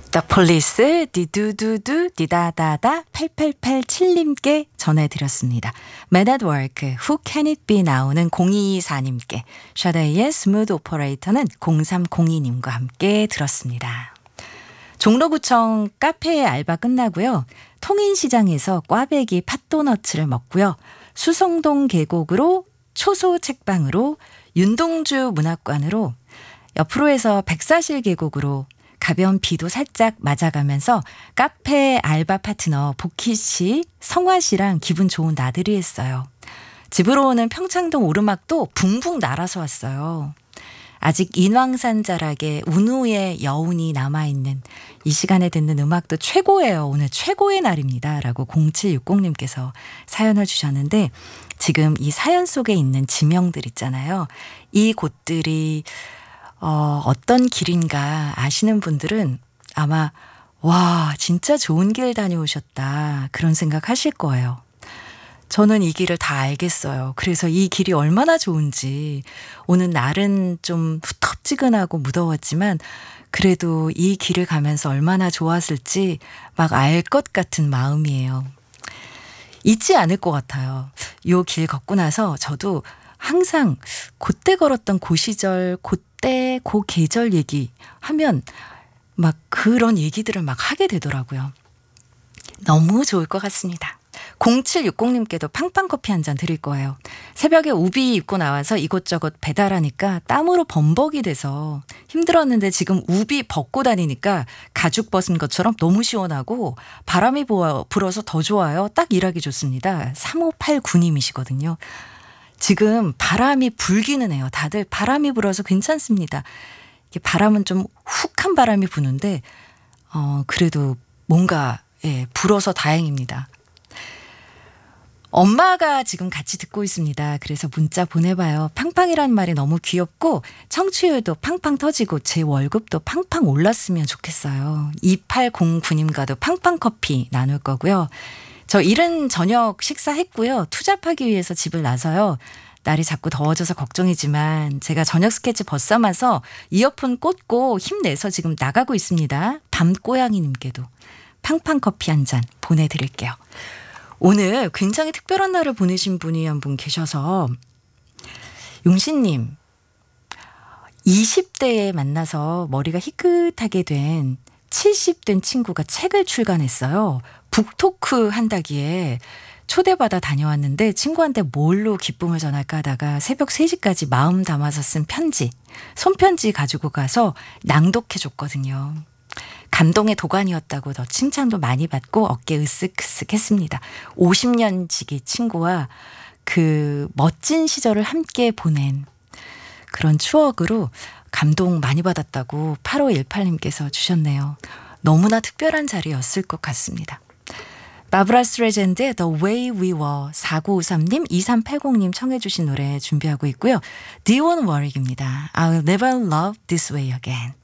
더 폴리스 디두두두 디다다다 8887님께 전해드렸습니다. Man at Work, Who Can It Be 나오는 0224님께, 샤데이의 스무드 오퍼레이터는 0302님과 함께 들었습니다. 종로구청 카페 알바 끝나고요. 통인시장에서 꽈배기 팥도너츠를 먹고요. 수성동 계곡으로 초소 책방으로 윤동주 문학관으로 옆으로해서 백사실 계곡으로 가벼운 비도 살짝 맞아가면서 카페 알바 파트너 보키씨, 성화씨랑 기분 좋은 나들이 했어요. 집으로 오는 평창동 오르막도 붕붕 날아서 왔어요. 아직 인왕산 자락에 운우의 여운이 남아있는 이 시간에 듣는 음악도 최고예요. 오늘 최고의 날입니다. 라고 0760님께서 사연을 주셨는데, 지금 이 사연 속에 있는 지명들 있잖아요. 이 곳들이 어떤 길인가 아시는 분들은 아마 와 진짜 좋은 길 다녀오셨다 그런 생각 하실 거예요. 저는 이 길을 다 알겠어요. 그래서 이 길이 얼마나 좋은지, 오늘 날은 좀 후텁지근하고 무더웠지만 그래도 이 길을 가면서 얼마나 좋았을지 막 알 것 같은 마음이에요. 잊지 않을 것 같아요. 요 길 걷고 나서 저도 항상 그때 걸었던 그 시절, 그때 그 계절 얘기하면 막 그런 얘기들을 막 하게 되더라고요. 너무 좋을 것 같습니다. 0760님께도 팡팡커피 한 잔 드릴 거예요. 새벽에 우비 입고 나와서 이곳저곳 배달하니까 땀으로 범벅이 돼서 힘들었는데 지금 우비 벗고 다니니까 가죽 벗은 것처럼 너무 시원하고 바람이 불어서 더 좋아요. 딱 일하기 좋습니다. 3589님이시거든요. 지금 바람이 불기는 해요. 다들 바람이 불어서 괜찮습니다. 바람은 좀 훅한 바람이 부는데 그래도 뭔가 불어서 다행입니다. 엄마가 지금 같이 듣고 있습니다. 그래서 문자 보내봐요. 팡팡이라는 말이 너무 귀엽고 청취율도 팡팡 터지고 제 월급도 팡팡 올랐으면 좋겠어요. 2809님과도 팡팡커피 나눌 거고요. 저 이른 저녁 식사했고요. 투잡하기 위해서 집을 나서요. 날이 자꾸 더워져서 걱정이지만 제가 저녁 스케치 벗삼아서 이어폰 꽂고 힘내서 지금 나가고 있습니다. 밤고양이님께도 팡팡커피 한 잔 보내드릴게요. 오늘 굉장히 특별한 날을 보내신 분이 한 분 계셔서, 용신님 20대에 만나서 머리가 희끗하게 된 70된 친구가 책을 출간했어요. 북토크 한다기에 초대받아 다녀왔는데 친구한테 뭘로 기쁨을 전할까 하다가 새벽 3시까지 마음 담아서 쓴 편지, 손편지 가지고 가서 낭독해 줬거든요. 감동의 도가니였다고 더 칭찬도 많이 받고 어깨 으쓱으쓱 했습니다. 50년 지기 친구와 그 멋진 시절을 함께 보낸 그런 추억으로 감동 많이 받았다고 8518님께서 주셨네요. 너무나 특별한 자리였을 것 같습니다. 바브라 스트레이젠드의 The Way We Were, 4953님, 2380님 청해 주신 노래 준비하고 있고요. 디온 워릭입니다. I'll never love this way again.